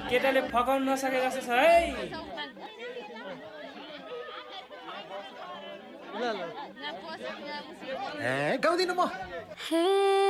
केटाले फकाउन नसके जस्तो छ है। गाउँदिन म।